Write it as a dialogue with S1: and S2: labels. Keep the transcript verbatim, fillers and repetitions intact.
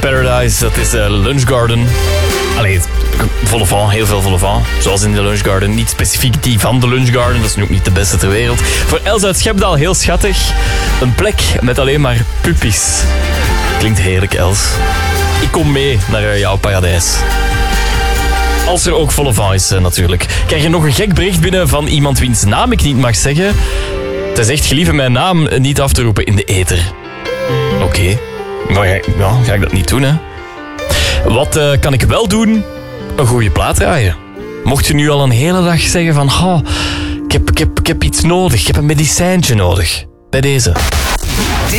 S1: Paradise, dat is uh, Lunch Garden. Allee, volle van, heel veel volle van. Zoals in de Lunch Garden. Niet specifiek die van de Lunch Garden, dat is nu ook niet de beste ter wereld. Voor Els uit Schepdaal, heel schattig. Een plek met alleen maar puppies. Klinkt heerlijk, Els. Ik kom mee naar jouw paradijs. Als er ook volle van is, natuurlijk. Krijg je nog een gek bericht binnen van iemand wiens naam ik niet mag zeggen. Hij zegt, gelieve mijn naam niet af te roepen in de ether. Oké. Okay. Maar ja, ja, ga ik dat niet doen, hè. Wat uh, kan ik wel doen? Een goede plaat draaien. Mocht je nu al een hele dag zeggen van... Oh, ik, heb, ik, heb, ik heb iets nodig, ik heb een medicijntje nodig. Bij deze.